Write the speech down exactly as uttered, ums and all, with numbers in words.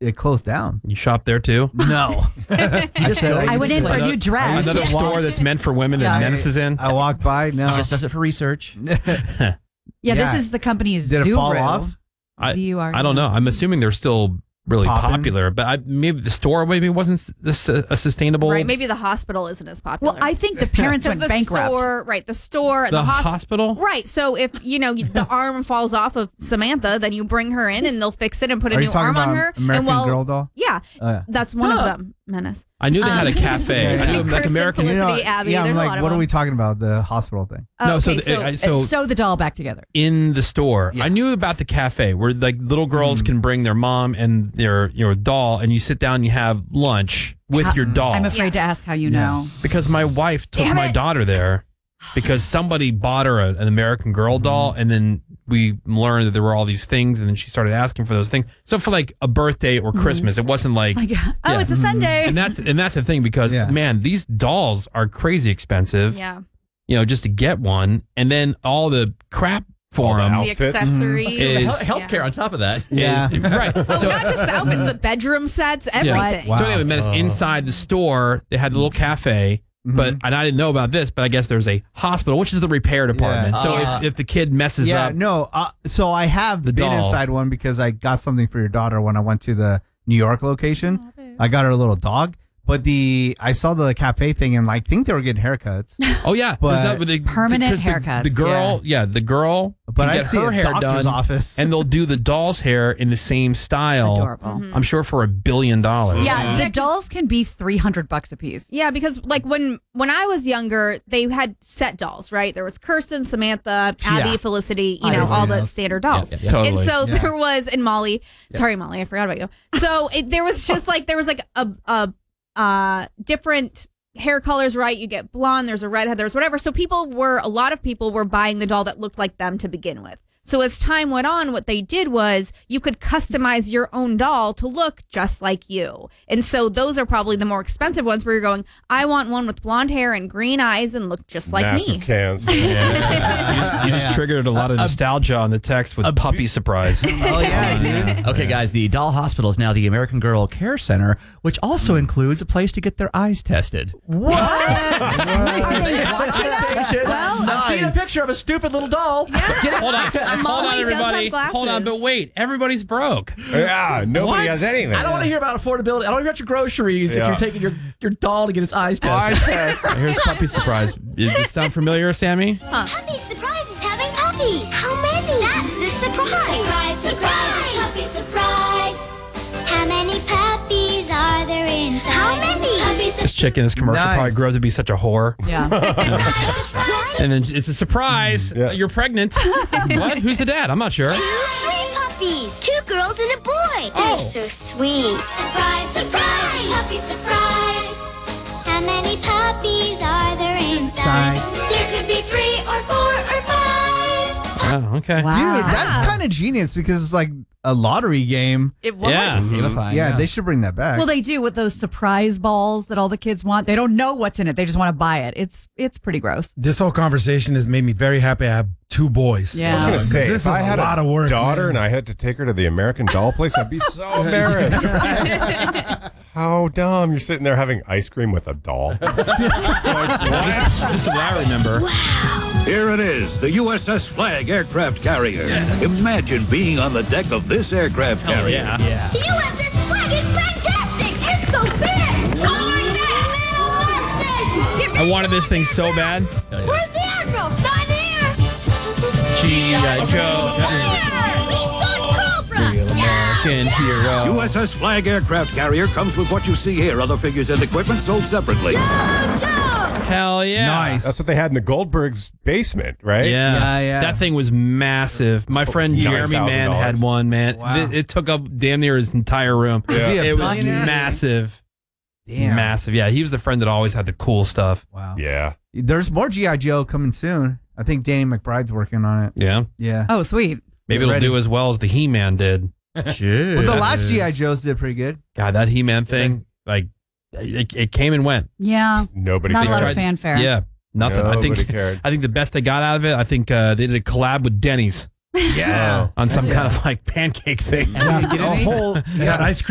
it closed down. You shop there too? No. I, said, I went in for a new dress. Another store that's meant for women Yeah. and Menace is in? I walked by. No. He just does it for research. Yeah, Yeah. this is the company Zuru. Did it fall off? I, Z U R. I don't know. I'm assuming they're still really Poppin'? popular, but I, maybe the store maybe wasn't s- this uh, a sustainable. Right, maybe the hospital isn't as popular. Well, I think the parents went the bankrupt. store, right? The store, The the, hosp- hospital? right? So if you know the arm falls off of Samantha, then you bring her in and they'll fix it and put a Are you new talking arm on about her. American and while, Girl doll? Yeah, Oh, yeah. that's one of them. Menace. I knew they had a Um, cafe. I knew and like Kristen American. Felicity, Abby, yeah, I'm there's a like, lot of what are them. we talking about? The hospital thing. No, so Okay, the- I- And so sew the doll back together. in the store, Yeah. I knew about the cafe where like little girls Mm. can bring their mom and their your doll, and you sit down and you have lunch with your doll. I'm afraid to Yes. ask how you Yeah. know. Because my wife took Damn my it. daughter there because somebody bought her a, an American Girl Mm-hmm. doll, and then we learned that there were all these things, and then she started asking for those things. So for like a birthday or Christmas, it wasn't like, Like, oh, Yeah. it's a Sunday. and that's and that's the thing because Yeah. man, these dolls are crazy expensive. Yeah, You know, just to get one, and then all the crap for All the them. outfits. the accessories. Is- Health care on top of that. Yeah. is- right. Oh, So, not just the outfits, the bedroom sets, everything. Wow. so anyway, Menace, inside the store, they had the little cafe. But and I didn't know about this, but I guess there's a hospital, which is the repair department. Yeah. So Uh, if, if the kid messes Yeah, up, no. Uh, so I have The been doll. inside one because I got something for your daughter when I went to the New York location. I got her a little dog. But the I saw the cafe thing and I think they were getting haircuts. oh yeah, But- there's that with the, Permanent 'cause the- haircuts, The girl, yeah. the girl, But can I get see her a hair doctor's done, office. and they'll do the doll's hair in the same style. Adorable. I'm sure for a billion dollars. Yeah, the dolls can be three hundred bucks a piece. Yeah, because like when when I was younger, they had set dolls, right? There was Kirsten, Samantha, Abby, Yeah. Felicity, you I know, know. all the standard dolls. Yeah, yeah, yeah. And Totally. so Yeah. there was, and Molly, sorry, Molly, I forgot about you. So it, there was just like there was like a a uh different hair colors, right? You get blonde, there's a redhead, there's whatever. So people were a lot of people were buying the doll that looked like them to begin with. So as time went on, what they did was you could customize your own doll to look just like you. And so those are probably the more expensive ones where you're going, I want one with blonde hair and green eyes and look just like Massive me. cans. You just, you just triggered a lot of nostalgia on the text with puppy surprise. Oh yeah, dude. Okay, guys, the Doll Hospital is now the American Girl Care Center, which also includes a place to get their eyes tested. What? Well, I'm seeing a picture of a stupid little doll. Yeah. Hold on, hold Molly on, does everybody. have glasses. Hold on, but wait, everybody's broke. Yeah, nobody What? has anything. I don't want to hear about affordability. I don't want to hear about your groceries if Yeah. you're taking your, your doll to get its eyes Eye tested. test. Here's puppy surprise. Does this sound familiar, Sammy? Puppy Surprise is having puppies. How many? That's the surprise. Surprise, surprise. Puppy Surprise. How many puppies are there inside? How many? Puppies This chick in this commercial Nice. probably grows up to be such a whore. Yeah. Surprise. And then it's a surprise. Yeah. You're pregnant. What? Who's the dad? I'm not sure. Two, three puppies. Two girls and a boy. Oh. They're so sweet. Surprise, surprise. Puppy Surprise. How many puppies are there inside? Inside. There could be three or four or five. Oh, okay. Wow. Dude, that's kind of genius because it's like a lottery game. It was. Yeah. Gamifying, Yeah, they should bring that back. Well, they do with those surprise balls that all the kids want. They don't know what's in it. They just want to buy it. It's it's pretty gross. This whole conversation has made me very happy. I have two boys. Yeah. I was Um, gonna say, this if I is a had lot a of work, daughter man. and I had to take her to the American Doll place, I'd be so embarrassed. How dumb! You're sitting there having ice cream with a doll. This, this is what I remember. Here it is, the U S S Flag aircraft carrier. Imagine being on the deck of this aircraft carrier. Yeah. The U S S flag is fantastic. It's so big. Oh, yeah. I wanted this thing so bad. Where's the admiral? Not here. G I. Joe. Fire. He's Cobra. Real American hero. U S S Flag aircraft carrier comes with what you see here. Other figures and equipment sold separately. Hell yeah. Nice. That's what they had in the Goldbergs' basement, right? Yeah. Yeah, yeah. That thing was massive. My friend Jeremy nine thousand Mann had dollars. one, man. Wow. It, it took up damn near his entire room. Yeah. Is he a It was billionaire? massive. Damn. Massive. Yeah, he was the friend that always had the cool stuff. Wow. Yeah. There's more G I. Joe coming soon. I think Danny McBride's working on it. Yeah. Yeah. Oh, sweet. Maybe Get it'll ready. do as well as the He-Man did. But the last G I. Joes did pretty good. God, that He-Man thing, like, it, it came and went. Yeah. Nobody Not a lot cared. of fanfare. Yeah. Nothing. I Nobody think cared. I think the best they got out of it, I think uh, they did a collab with Denny's Yeah. on some kind of like pancake thing. And you get a whole They had ice cream